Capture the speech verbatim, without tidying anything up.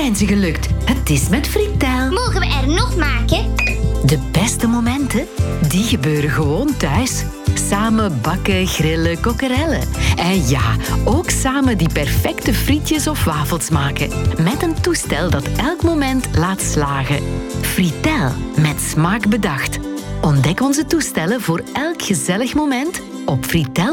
zijn ze gelukt. Het is met Fritel. Mogen we er nog maken? De beste momenten, die gebeuren gewoon thuis. Samen bakken, grillen, kokkerellen. En ja, ook samen die perfecte frietjes of wafels maken. Met een toestel dat elk moment laat slagen. Fritel, met smaak bedacht. Ontdek onze toestellen voor elk gezellig moment op fritel.